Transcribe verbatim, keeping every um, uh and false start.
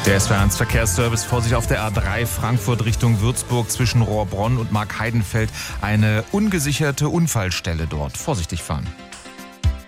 Der S W R eins Verkehrsservice. Vorsicht auf der A drei Frankfurt Richtung Würzburg zwischen Rohrbronn und Markheidenfeld. Eine ungesicherte Unfallstelle dort. Vorsichtig fahren.